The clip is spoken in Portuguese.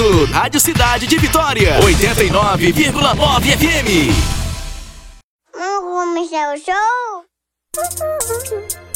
ouvindo Rádio Cidade de Vitória, 89,9 FM. Vamos começar o show?